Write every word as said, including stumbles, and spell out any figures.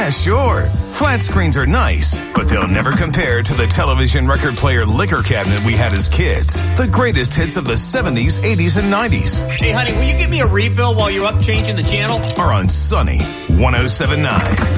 Yeah, sure. Flat screens are nice, but they'll never compare to the television record player liquor cabinet we had as kids. The greatest hits of the seventies, eighties, and nineties. Hey, honey, will you give me a refill while you're up changing the channel? Are on Sunny one oh seven point nine.